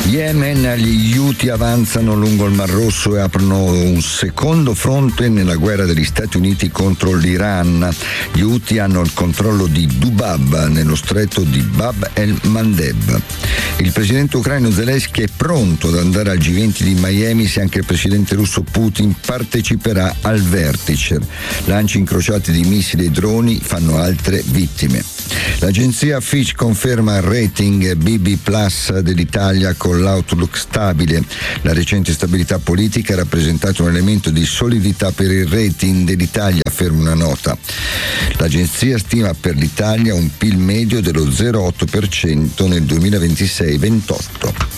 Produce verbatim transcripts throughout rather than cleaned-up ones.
Yemen, gli Houthi avanzano lungo il Mar Rosso e aprono un secondo fronte nella guerra degli Stati Uniti contro l'Iran. Gli Houthi hanno il controllo di Dubab nello stretto di Bab el-Mandeb. Il presidente ucraino Zelensky è pronto ad andare al G venti di Miami se anche il presidente russo Putin parteciperà al vertice. Lanci incrociati di missili e droni fanno altre vittime. L'agenzia Fitch conferma il rating B B plus dell'Italia con l'outlook stabile. La recente stabilità politica ha rappresentato un elemento di solidità per il rating dell'Italia, afferma una nota. L'agenzia stima per l'Italia un P I L medio dello zero virgola otto per cento nel duemilaventisei ventotto.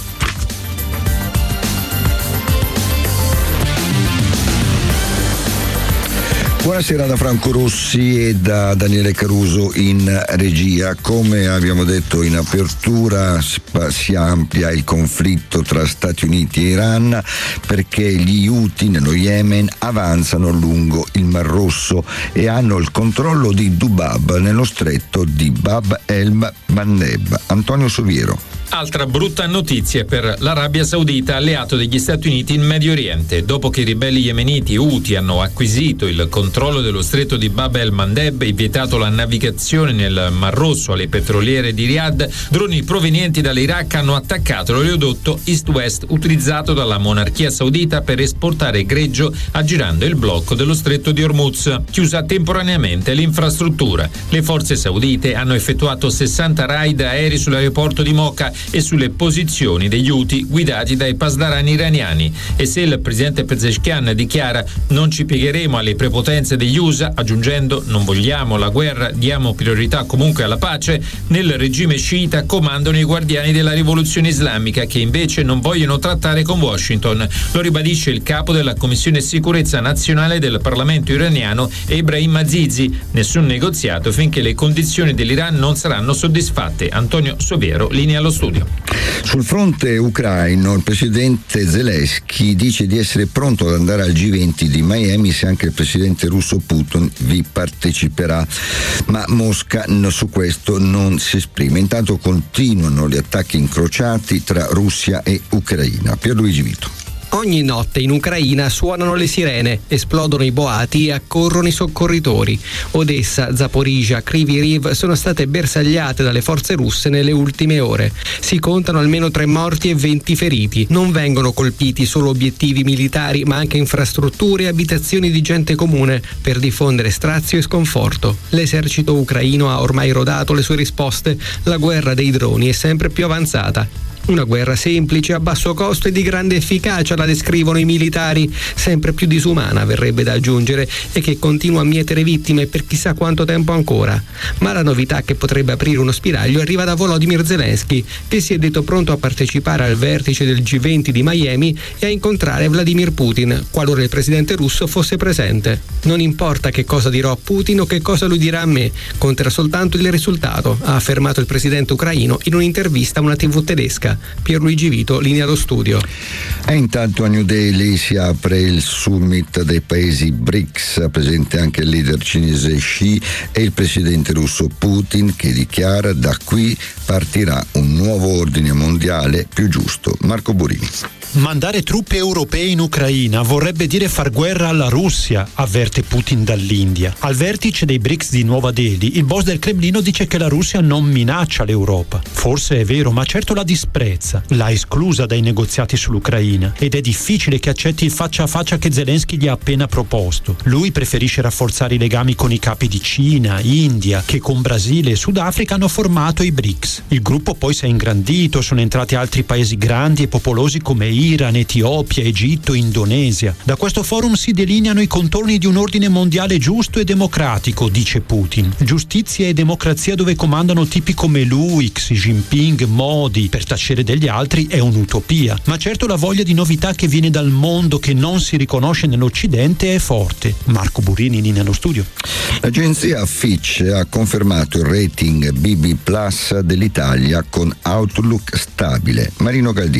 Buonasera da Franco Rossi e da Daniele Caruso in regia. Come abbiamo detto in apertura, si amplia il conflitto tra Stati Uniti e Iran perché gli Houthi nello Yemen avanzano lungo il Mar Rosso e hanno il controllo di Dubab nello stretto di Bab el-Mandeb. Antonio Soviero. Altra brutta notizia per l'Arabia Saudita, alleato degli Stati Uniti in Medio Oriente. Dopo che i ribelli yemeniti Houthi hanno acquisito il controllo dello stretto di Bab el-Mandeb e vietato la navigazione nel Mar Rosso alle petroliere di Riyadh, droni provenienti dall'Iraq hanno attaccato l'oleodotto East-West utilizzato dalla monarchia saudita per esportare greggio aggirando il blocco dello stretto di Hormuz. Chiusa temporaneamente l'infrastruttura. Le forze saudite hanno effettuato sessanta raid aerei sull'aeroporto di Mocha e sulle posizioni degli Houthi guidati dai pasdarani iraniani. E se il presidente Pezeshkian dichiara non ci piegheremo alle prepotenze degli U S A, aggiungendo non vogliamo la guerra, diamo priorità comunque alla pace, nel regime sciita comandano i guardiani della rivoluzione islamica che invece non vogliono trattare con Washington. Lo ribadisce il capo della Commissione Sicurezza Nazionale del Parlamento iraniano Ebrahim Azizi. Nessun negoziato finché le condizioni dell'Iran non saranno soddisfatte. Antonio Soviero, linea allo studio. Sul fronte ucraino il presidente Zelensky dice di essere pronto ad andare al G venti di Miami se anche il presidente russo Putin vi parteciperà, ma Mosca su questo non si esprime. Intanto continuano gli attacchi incrociati tra Russia e Ucraina. Pierluigi Vito. Ogni notte in Ucraina suonano le sirene, esplodono i boati e accorrono i soccorritori. Odessa, Zaporizhia, Kryvyi Rih sono state bersagliate dalle forze russe nelle ultime ore. Si contano almeno tre morti e venti feriti. Non vengono colpiti solo obiettivi militari, ma anche infrastrutture e abitazioni di gente comune per diffondere strazio e sconforto. L'esercito ucraino ha ormai rodato le sue risposte. La guerra dei droni è sempre più avanzata. Una guerra semplice, a basso costo e di grande efficacia, la descrivono i militari, sempre più disumana verrebbe da aggiungere, e che continua a mietere vittime per chissà quanto tempo ancora. Ma la novità che potrebbe aprire uno spiraglio arriva da Volodymyr Zelensky, che si è detto pronto a partecipare al vertice del G venti di Miami e a incontrare Vladimir Putin, qualora il presidente russo fosse presente. Non importa che cosa dirò a Putin o che cosa lui dirà a me, conterà soltanto il risultato, ha affermato il presidente ucraino in un'intervista a una tivù tedesca. Pierluigi Vito, linea allo studio. E intanto a New Delhi si apre il summit dei paesi B R I C S, presente anche il leader cinese Xi e il presidente russo Putin, che dichiara: da qui partirà un nuovo ordine mondiale più giusto. Marco Burini. Mandare truppe europee in Ucraina vorrebbe dire far guerra alla Russia, avverte Putin dall'India. Al vertice dei B R I C S di Nuova Delhi, il boss del Cremlino dice che la Russia non minaccia l'Europa. Forse è vero, ma certo la disprezza. L'ha esclusa dai negoziati sull'Ucraina ed è difficile che accetti il faccia a faccia che Zelensky gli ha appena proposto. Lui preferisce rafforzare i legami con i capi di Cina, India, che con Brasile e Sudafrica hanno formato i B R I C S. Il gruppo poi si è ingrandito, sono entrati altri paesi grandi e popolosi come Iran, Etiopia, Egitto, Indonesia. Da questo forum si delineano i contorni di un ordine mondiale giusto e democratico, dice Putin. Giustizia e democrazia dove comandano tipi come lui, Xi Jinping, Modi. Per tacere degli altri è un'utopia. Ma certo la voglia di novità che viene dal mondo, che non si riconosce nell'Occidente, è forte. Marco Burini, lì nello studio. L'agenzia Fitch ha confermato il rating B B plus dell'Italia con outlook stabile. Marino Galdiero.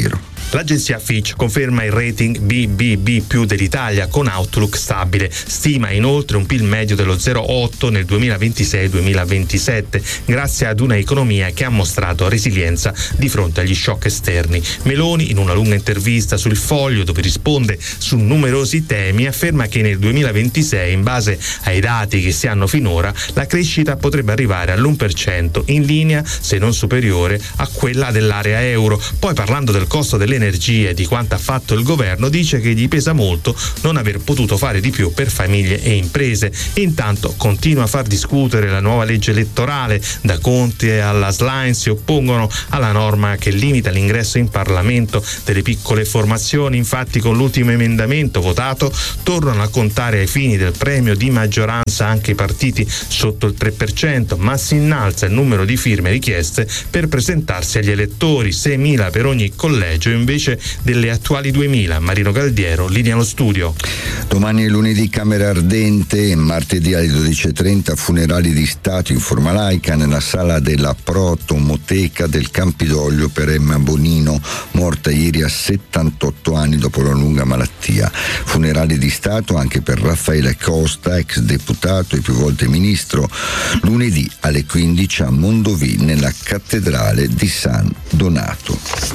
L'agenzia Fitch conferma il rating B B B più dell'Italia con outlook stabile, stima inoltre un P I L medio dello zero virgola otto nel duemilaventisei duemilaventisette, grazie ad una economia che ha mostrato resilienza di fronte agli shock esterni. Meloni, in una lunga intervista sul Foglio dove risponde su numerosi temi, afferma che nel duemilaventisei, in base ai dati che si hanno finora, la crescita potrebbe arrivare all'uno per cento, in linea, se non superiore, a quella dell'area euro. Poi, parlando del costo dell'energia e di quanto ha fatto il governo, dice che gli pesa molto non aver potuto fare di più per famiglie e imprese. Intanto continua a far discutere la nuova legge elettorale. Da Conte alla Schlein si oppongono alla norma che limita l'ingresso in Parlamento delle piccole formazioni. Infatti, con l'ultimo emendamento votato tornano a contare ai fini del premio di maggioranza anche i partiti sotto il tre per cento, ma si innalza il numero di firme richieste per presentarsi agli elettori, seimila per ogni collegio invece delle attuali duemila. Marino Galdiero, linea allo studio. Domani è lunedì Camera Ardente, martedì alle dodici e trenta funerali di Stato in forma laica nella sala della Protomoteca del Campidoglio per Emma Bonino, morta ieri a settantotto anni dopo una lunga malattia. Funerali di Stato anche per Raffaele Costa, ex deputato e più volte ministro, lunedì alle quindici a Mondovì nella cattedrale di San Donato.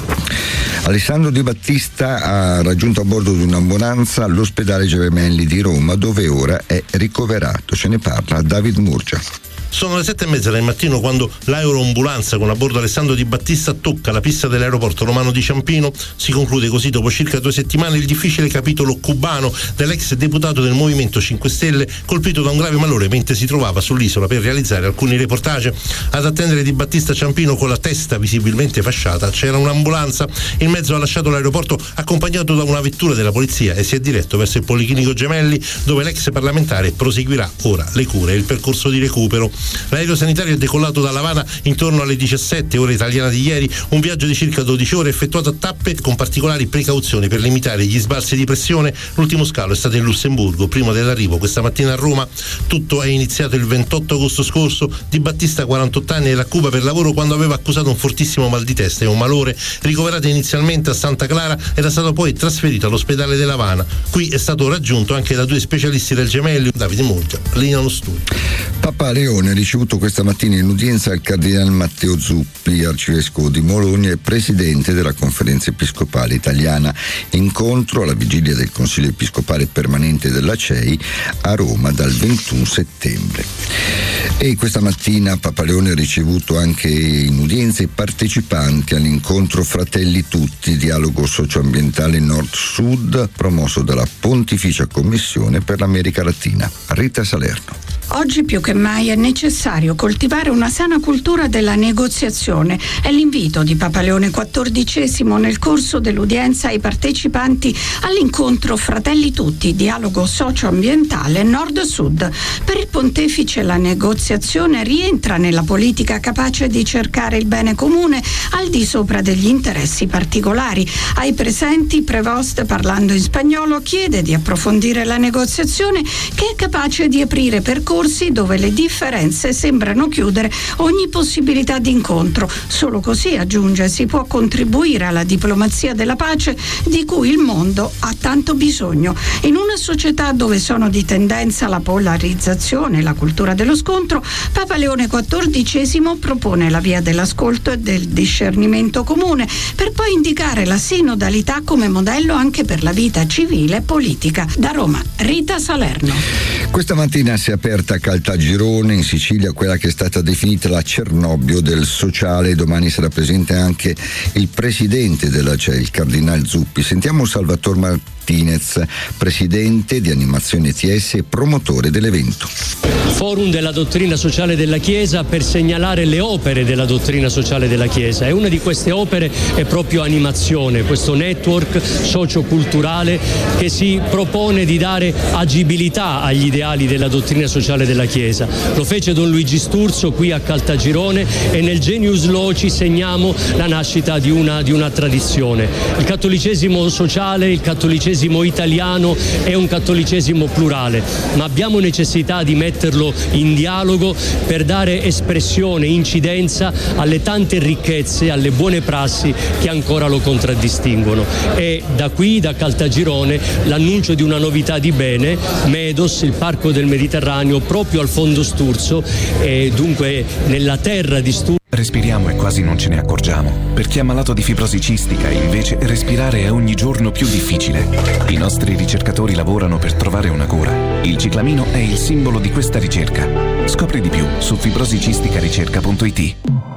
Alessandro Di Battista ha raggiunto a bordo di un'ambulanza all'ospedale Gemelli di Roma, dove ora è ricoverato. Ce ne parla David Murgia. Sono le sette e mezza del mattino quando l'aeroambulanza con a bordo Alessandro Di Battista tocca la pista dell'aeroporto romano di Ciampino. Si conclude così, dopo circa due settimane, il difficile capitolo cubano dell'ex deputato del Movimento cinque Stelle, colpito da un grave malore mentre si trovava sull'isola per realizzare alcuni reportage. Ad attendere Di Battista a Ciampino, con la testa visibilmente fasciata, c'era un'ambulanza. Il mezzo ha lasciato l'aeroporto accompagnato da una vettura della polizia e si è diretto verso il Policlinico Gemelli, dove l'ex parlamentare proseguirà ora le cure e il percorso di recupero. L'aereo sanitario è decollato da L'Avana intorno alle diciassette ore italiana di ieri, un viaggio di circa dodici ore effettuato a tappe con particolari precauzioni per limitare gli sbalzi di pressione. L'ultimo scalo è stato in Lussemburgo prima dell'arrivo questa mattina a Roma. Tutto è iniziato il ventotto agosto scorso. Di Battista, quarantotto anni, era a Cuba per lavoro quando aveva accusato un fortissimo mal di testa e un malore. Ricoverato inizialmente a Santa Clara, era stato poi trasferito all'ospedale dell'Havana. Qui è stato raggiunto anche da due specialisti del Gemelli. Davide Murgia, linea allo studio. Papa Leone ha ricevuto questa mattina in udienza il cardinale Matteo Zuppi, arcivescovo di Bologna e presidente della Conferenza Episcopale Italiana. Incontro alla vigilia del Consiglio Episcopale Permanente della C E I a Roma dal ventuno settembre. E questa mattina Papa Leone ha ricevuto anche in udienza i partecipanti all'incontro Fratelli Tutti, dialogo socioambientale Nord-Sud, promosso dalla Pontificia Commissione per l'America Latina. Rita Salerno. Oggi più che mai è necessario coltivare una sana cultura della negoziazione. È l'invito di Papa Leone quattordicesimo nel corso dell'udienza ai partecipanti all'incontro Fratelli Tutti, dialogo socioambientale Nord-Sud. Per il pontefice la negoziazione rientra nella politica capace di cercare il bene comune al di sopra degli interessi particolari. Ai presenti, Prevost, parlando in spagnolo, chiede di approfondire la negoziazione che è capace di aprire percorsi dove le differenze sembrano chiudere ogni possibilità di incontro. Solo così, aggiunge, si può contribuire alla diplomazia della pace di cui il mondo ha tanto bisogno. In una società dove sono di tendenza la polarizzazione e la cultura dello scontro, Papa Leone quattordicesimo propone la via dell'ascolto e del discernimento comune, per poi indicare la sinodalità come modello anche per la vita civile e politica. Da Roma, Rita Salerno. Questa mattina si è aperta a Caltagirone, in Sicilia, quella che è stata definita la Cernobbio del sociale. Domani sarà presente anche il presidente della C E I, il cardinale Zuppi. Sentiamo Salvatore Martinez, presidente di Animazione E T S e promotore dell'evento. Forum della dottrina sociale della Chiesa per segnalare le opere della dottrina sociale della Chiesa, e una di queste opere è proprio Animazione, questo network socioculturale che si propone di dare agibilità agli ideali della dottrina sociale della Chiesa. Lo fece Don Luigi Sturzo qui a Caltagirone, e nel Genius Loci segniamo la nascita di una, di una tradizione. Il cattolicesimo sociale, il cattolicesimo cattolicesimo italiano è un cattolicesimo plurale, ma abbiamo necessità di metterlo in dialogo per dare espressione, incidenza alle tante ricchezze, alle buone prassi che ancora lo contraddistinguono. E da qui, da Caltagirone, l'annuncio di una novità di bene, Medos, il Parco del Mediterraneo, proprio al fondo Sturzo, e dunque nella terra di Sturzo. Respiriamo e quasi non ce ne accorgiamo. Per chi è malato di fibrosi cistica, invece, respirare è ogni giorno più difficile. I nostri ricercatori lavorano per trovare una cura. Il ciclamino è il simbolo di questa ricerca. Scopri di più su fibrosicisticaricerca punto it.